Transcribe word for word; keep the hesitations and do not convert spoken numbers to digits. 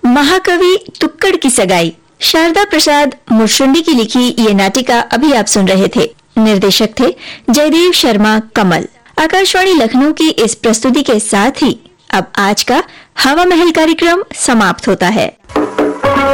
महाकवि तुक्कड़ की सगाई, शारदा प्रसाद मुर्शुंडी की लिखी ये नाटिका अभी आप सुन रहे थे। निर्देशक थे जयदेव शर्मा कमल। आकाशवाणी लखनऊ की इस प्रस्तुति के साथ ही अब आज का हवा महल कार्यक्रम समाप्त होता है।